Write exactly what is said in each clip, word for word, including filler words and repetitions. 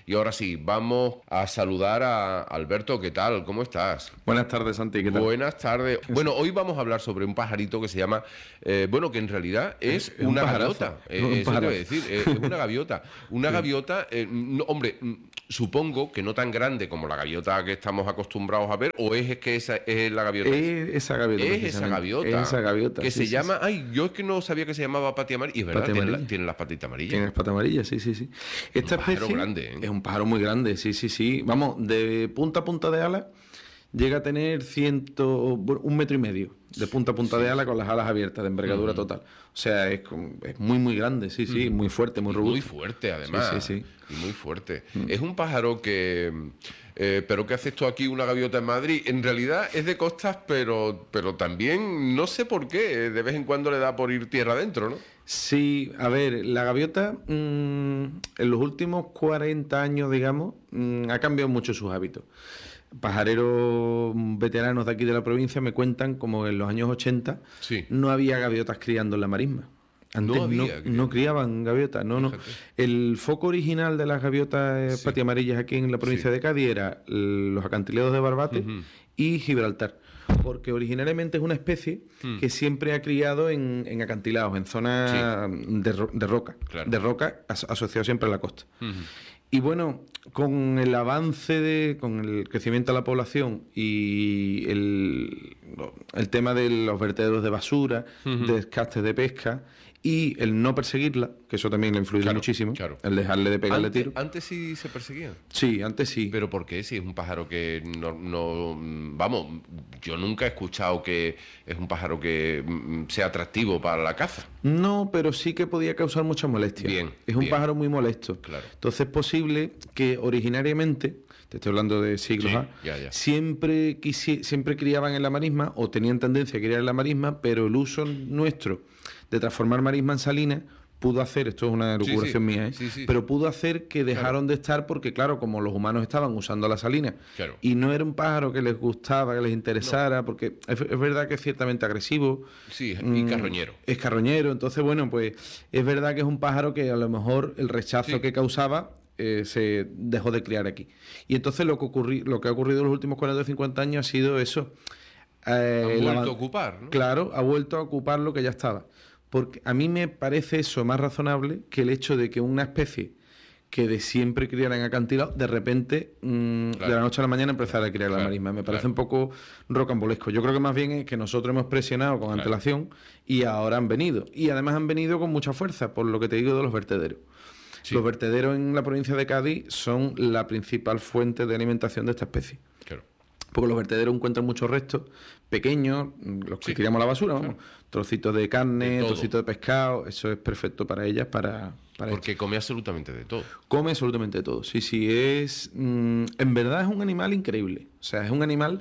Y ahora sí, vamos a saludar a Alberto. ¿Qué tal? ¿Cómo estás? Buenas tardes, Santi. ¿Qué tal? Buenas tardes. Bueno, hoy vamos a hablar sobre un pajarito que se llama, eh, bueno, que en realidad es, es una un gaviota. Es Eh, un eso te voy a pajarazo. decir, eh, es una gaviota. Una Sí. gaviota, eh, no, hombre, mm, supongo que no tan grande como la gaviota que estamos acostumbrados a ver, o es, es que esa es la gaviota. Es esa gaviota. Es esa precisamente. gaviota. Es esa gaviota. Que sí, se sí, llama. sí. Ay, yo es que no sabía que se llamaba pati amarilla. Y es verdad, Pati tiene, la- amarilla. tiene las patitas amarillas. Tiene las patas amarillas, sí, sí, sí. Esta Un pájaro especie grande, ¿eh? es un pájaro muy grande, sí, sí, sí. Vamos, de punta a punta de ala llega a tener ciento, bueno, un metro y medio de punta a punta Sí, de ala sí. con las alas abiertas de envergadura Ujú. total. O sea, es, como- es muy, muy grande, sí, sí, muy fuerte, muy Y robusto. muy fuerte, además. Sí, sí, sí. Y muy fuerte. Es un pájaro que. Eh, ¿Pero qué haces tú aquí, una gaviota en Madrid? En realidad es de costas, pero, pero también no sé por qué. De vez en cuando le da por ir tierra adentro, ¿no? Sí, a ver, la gaviota mm, en los últimos cuarenta años, digamos, mm, ha cambiado mucho sus hábitos. Pajareros veteranos de aquí de la provincia me cuentan como en los años ochenta Sí. no había gaviotas criando en la marisma. Antes No no, había, no, creo. criaban gaviotas, no, no. Fíjate. El foco original de las gaviotas eh, Sí. patiamarillas aquí en la provincia Sí. de Cádiz era l- los acantilados de Barbate Ujú. y Gibraltar, porque originariamente es una especie Mm. que siempre ha criado en, en acantilados, en zonas de, ro- de roca, Claro. de roca as- asociado siempre a la costa. Ujú. Y bueno, con el avance de, con el crecimiento de la población y el, el tema de los vertederos de basura, Ujú. de descastes de pesca y el no perseguirla, que eso también le ha influido Claro, muchísimo, claro. el dejarle de pegarle Antes, tiro. antes sí se perseguían. Sí, antes sí. ¿Pero por qué? Si es un pájaro que no, no- Vamos, yo nunca he escuchado que es un pájaro que mm, sea atractivo para la caza. No, pero sí que podía causar mucha molestia. Bien, Es un bien. pájaro muy molesto. Claro. Entonces es posible que originariamente, te estoy hablando de siglos Sí, A, ya, ya. siempre quisi- siempre criaban en la marisma o tenían tendencia a criar en la marisma, pero el uso nuestro de transformar marisma en salina pudo hacer, esto es una Sí, elucubración sí, mía, ¿eh? sí, sí. pero pudo hacer que dejaron de estar porque, claro, como los humanos estaban usando la salina Claro. y no era un pájaro que les gustaba, que les interesara, porque es, es verdad que es ciertamente agresivo, Sí, y Mm, carroñero. es carroñero, entonces, bueno, pues es verdad que es un pájaro que a lo mejor el rechazo Sí. que causaba eh, se dejó de criar aquí. Y entonces lo que, ocurri- lo que ha ocurrido en los últimos cuarenta o cincuenta años ha sido eso. Eh, Han el vuelto avan- a ocupar, ¿no? Claro, ha vuelto a ocupar lo que ya estaba. Porque a mí me parece eso más razonable que el hecho de que una especie que de siempre criara en acantilado, de repente, mm, Claro. de la noche a la mañana empezara a criar la Claro, marisma. Me parece claro. un poco rocambolesco. Yo creo que más bien es que nosotros hemos presionado con Claro. antelación y ahora han venido. Y además han venido con mucha fuerza, por lo que te digo de los vertederos. Sí. Los vertederos en la provincia de Cádiz son la principal fuente de alimentación de esta especie. Claro. Porque los vertederos encuentran muchos restos pequeños, los que Sí, tiramos a la basura, vamos, trocitos de carne, De todo. trocitos de pescado, eso es perfecto para ellas, para, para esto. Porque come absolutamente de todo. Come absolutamente todo. Sí, sí, es. mm, en verdad es un animal increíble. O sea, es un animal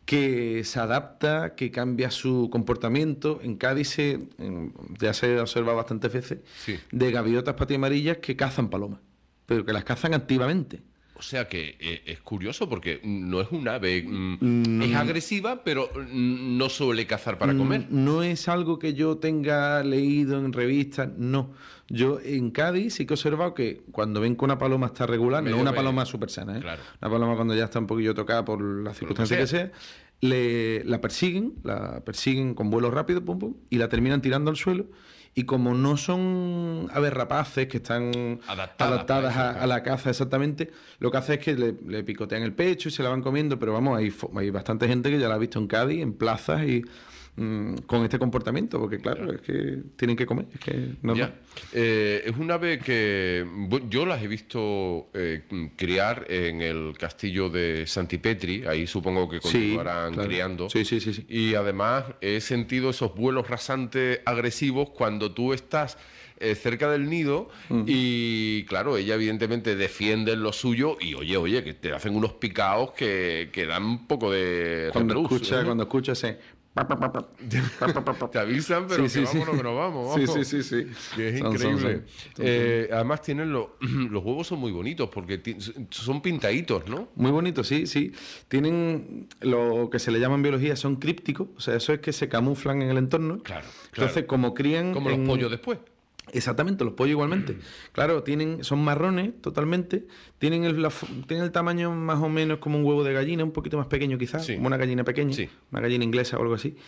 que se adapta, que cambia su comportamiento. En Cádiz se, en- ya se observa bastantes veces Sí. de gaviotas patiamarillas que cazan palomas, pero que las cazan activamente. O sea que eh, es curioso porque no es un ave. mm, Mm. Es agresiva, pero mm, no suele cazar para comer. Mm, No es algo que yo tenga leído en revistas, no. Yo en Cádiz sí que he observado que cuando ven que una paloma está regular, Medio no una medio. paloma súper sana, ¿eh? Claro. Una paloma cuando ya está un poquillo tocada por las circunstancias que sea. sea, le, la persiguen, la persiguen con vuelo rápido, pum, pum, y la terminan tirando al suelo. Y como no son aves rapaces que están Adaptadas adaptadas para a, eso, a la caza exactamente, lo que hace es que le, le picotean el pecho y se la van comiendo, pero vamos, hay, fo- hay bastante gente que ya la ha visto en Cádiz, en plazas y mm, con este comportamiento, porque claro, es que tienen que comer, es que no Ya. Eh, es un ave que bu- yo las he visto eh, criar en el castillo de Santipetri, ahí supongo que continuarán claro. criando. Sí, sí, sí, sí. Y además he sentido esos vuelos rasantes agresivos cuando tú estás eh, cerca del nido Mm. y claro, ella evidentemente defiende lo suyo y oye, oye, que te hacen unos picaos que, que dan un poco de Cuando repelús, escucha, ¿eh? cuando escucha ese... pa, pa, pa, pa, pa, pa, pa, pa. Te avisan, pero Sí, que sí, sí. vámonos, que nos vamos. Sí, vamos. sí, sí, sí. Que es Son, son, increíble. son. Son, Eh, además tienen los, los huevos son muy bonitos porque ti- son pintaditos, ¿no? Muy bonito, sí, sí. Tienen lo que se le llama en biología, son crípticos, o sea, eso es que se camuflan en el entorno. Claro, claro. Entonces, como crían... Como los en- pollos después. Exactamente, los pollos igualmente. Claro, tienen, son marrones totalmente, tienen el, la, tienen el tamaño más o menos como un huevo de gallina, un poquito más pequeño quizás, Sí. como una gallina pequeña, Sí. una gallina inglesa o algo así.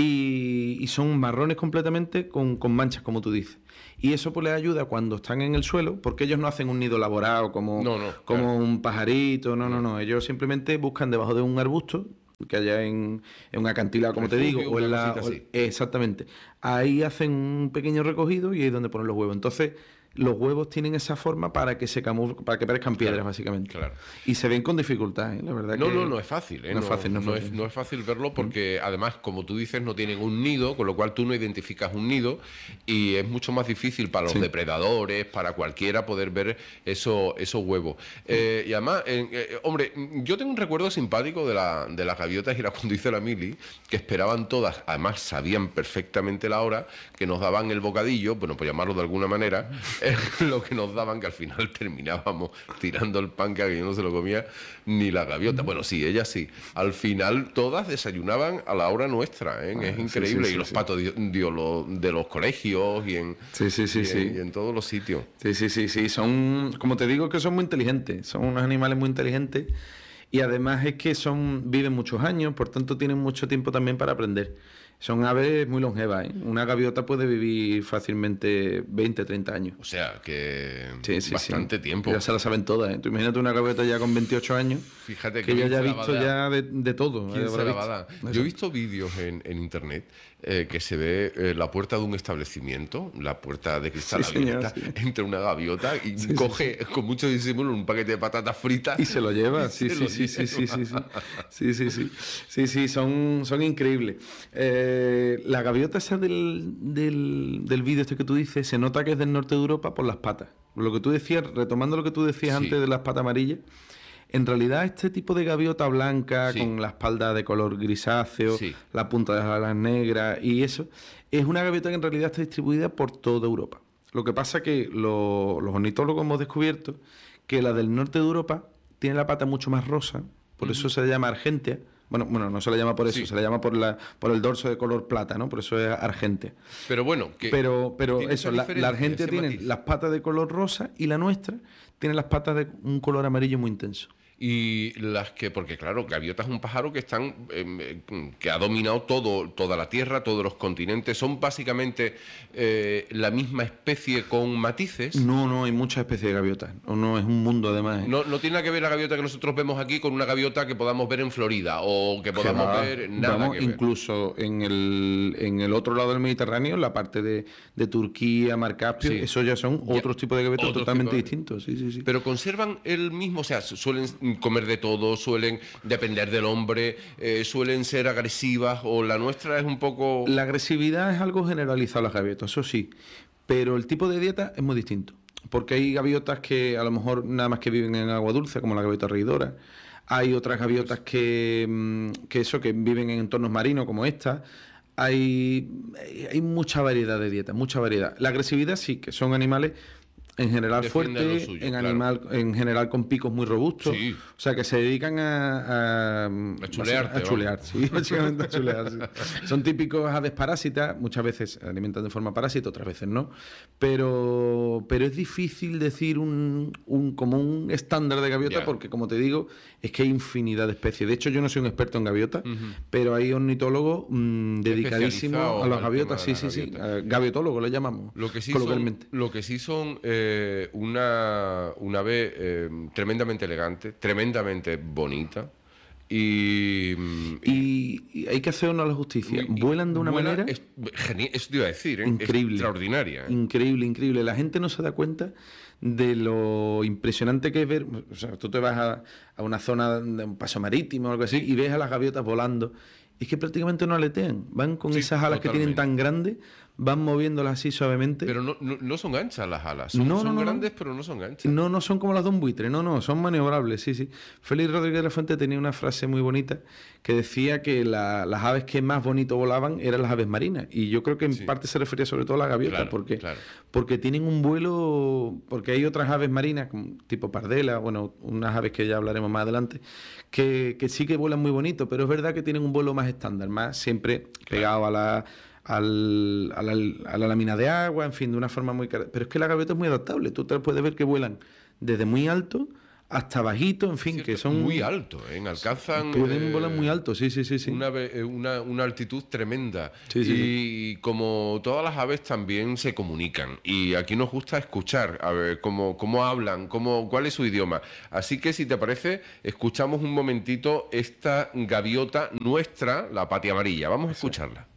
Y, y son marrones completamente con, con manchas, como tú dices. Y eso pues les ayuda cuando están en el suelo, porque ellos no hacen un nido elaborado como, No, no, como claro. un pajarito, no, no, no. Ellos simplemente buscan debajo de un arbusto que haya en, en un acantilado, como Refugio, te digo, o una en la... cosita o- así. exactamente. Ahí hacen un pequeño recogido y ahí es donde ponen los huevos. Entonces, los huevos tienen esa forma para que se camuf- para que parezcan piedras, Claro, básicamente. claro. Y se ven con dificultad, ¿eh? La verdad No, que... no, no es fácil, ¿eh? No es fácil, no es fácil. no es fácil verlo porque además, como tú dices, no tienen un nido, con lo cual tú no identificas un nido y es mucho más difícil para los Sí. depredadores, para cualquiera poder ver eso, esos huevos. Eh, y además, eh, eh, hombre, yo tengo un recuerdo simpático de, la, de las gaviotas y era cuando hice la mili, que esperaban todas, además sabían perfectamente la hora, que nos daban el bocadillo, bueno, por llamarlo de alguna manera, eh, lo que nos daban, que al final terminábamos tirando el pan, que aquello no se lo comía ni la gaviota. Bueno, sí, ellas sí. Al final todas desayunaban a la hora nuestra, ¿eh? Ah, Es sí, increíble. sí, sí, y los sí. patos de, de los, de los colegios y en, Sí, sí, sí, y en, sí. y en todos los sitios. Sí, sí, sí, sí. Son, como te digo, que son muy inteligentes. Son unos animales muy inteligentes. Y además es que son, viven muchos años, por tanto tienen mucho tiempo también para aprender. Son aves muy longevas, ¿eh? Una gaviota puede vivir fácilmente veinte, treinta años. O sea, que Sí, sí, bastante sí. tiempo. Ya se la saben todas, ¿eh? Tú imagínate una gaviota ya con veintiocho años, Fíjate que que ella ya ha bien se la visto va a ya dar. de, de todo. ¿Quién eh, se habrá la va a visto. dar? Yo he Eso. visto vídeos en, en internet eh, que se ve eh, la puerta de un establecimiento, la puerta de cristal Sí, señor, abierta, sí. entre una gaviota y Sí, sí, coge con mucho disimulo un paquete de patatas fritas. Y se lo lleva, y sí, se sí, lo sí, sí, sí, lleva. sí, sí, sí, sí, sí, sí, sí, son, son increíbles. Eh, la gaviota esa del, del, del vídeo este que tú dices, se nota que es del norte de Europa por las patas. Lo que tú decías, retomando lo que tú decías Sí. antes de las patas amarillas, en realidad este tipo de gaviota blanca, Sí. con la espalda de color grisáceo, Sí. la punta de las alas negras y eso, es una gaviota que en realidad está distribuida por toda Europa. Lo que pasa que lo- los ornitólogos hemos descubierto que la del norte de Europa tiene la pata mucho más rosa, por eso se le llama argentea. Bueno, bueno, no se le llama por eso, Sí. se le llama por la por el dorso de color plata, ¿no? Por eso es argentea. Pero bueno, que Pero, pero tiene eso, esa la, diferencia, la argentea ese tiene matiz. las patas de color rosa y la nuestra tiene las patas de un color amarillo muy intenso. Y las que, porque claro, gaviota es un pájaro que están eh, que ha dominado todo, toda la Tierra, todos los continentes. Son básicamente eh, la misma especie con matices. No, no, hay muchas especies de gaviotas. O no, es un mundo además. ¿eh? No, no tiene nada que ver la gaviota que nosotros vemos aquí con una gaviota que podamos ver en Florida o que podamos va, ver nada vamos, que ver. incluso en el, en el otro lado del Mediterráneo, la parte de, de Turquía, Mar Caspio, Sí. eso ya son Ya, otros tipos de gaviotas otros totalmente tipos de- distintos. Sí, sí, sí. Pero conservan el mismo, o sea, suelen comer de todo, suelen depender del hombre, eh, suelen ser agresivas o la nuestra es un poco... La agresividad es algo generalizado en las gaviotas, eso sí, pero el tipo de dieta es muy distinto, porque hay gaviotas que a lo mejor nada más que viven en agua dulce, como la gaviota reidora, hay otras gaviotas que, mm, que eso, que viven en entornos marinos, como esta. Hay, hay mucha variedad de dietas, mucha variedad. La agresividad sí, que son animales en general Defienden lo fuertes, suyo, en claro. animal, en general con picos muy robustos, Sí. o sea que se dedican a, a, A chulearte, a chulear, sí, básicamente a chulear. Sí. Son típicos aves parásitas, muchas veces se alimentan de forma parásita, otras veces no, pero, pero es difícil decir un, un como un estándar de gaviota Ya. porque, como te digo, es que hay infinidad de especies. De hecho, yo no soy un experto en gaviotas, pero hay ornitólogos mm, dedicadísimos Especializados a las al gaviotas, sí, tema de sí, las sí, gaviotas. eh, gaviotólogos le llamamos Lo que sí son, coloquialmente. lo que sí son eh, una, una ave eh, tremendamente elegante, tremendamente bonita y... Y, y hay que hacer honor a la justicia. y- Vuelan de una vuela- manera es- geni- eso te iba a decir, ¿eh? increíble. Extraordinaria. ¿eh? Increíble, increíble. La gente no se da cuenta de lo impresionante que es ver. O sea, tú te vas a, a una zona de un paso marítimo o algo así y ves a las gaviotas volando. Es que prácticamente no aletean. Van con Sí, esas alas que tienen tan grandes, van moviéndolas así suavemente. Pero no, no, no son anchas las alas. Son, No, no, son no, no. grandes, pero no son anchas. No, no son como las de un buitre, no, no, son maniobrables, sí, sí. Félix Rodríguez de la Fuente tenía una frase muy bonita que decía que la- las aves que más bonito volaban eran las aves marinas. Y yo creo que en Sí. parte se refería sobre todo a la gaviota, Claro, porque, claro. porque tienen un vuelo, porque hay otras aves marinas, como tipo pardela, bueno, unas aves que ya hablaremos más adelante, que, que sí que vuelan muy bonito, pero es verdad que tienen un vuelo más estándar, más siempre pegado a la al, a, la, a la lámina de agua, en fin, de una forma muy... Pero es que la gaviota es muy adaptable, tú te puedes ver que vuelan desde muy alto hasta bajito, en fin, Cierto, que son... muy alto, ¿eh? Alcanzan... Pueden eh, volar muy alto, sí, sí, sí. sí. Una, una, una altitud tremenda. Sí, sí, y sí. como todas las aves también se comunican. Y aquí nos gusta escuchar, a ver, cómo, cómo hablan, cómo, cuál es su idioma. Así que si te parece, escuchamos un momentito esta gaviota nuestra, la patia amarilla. Vamos a escucharla.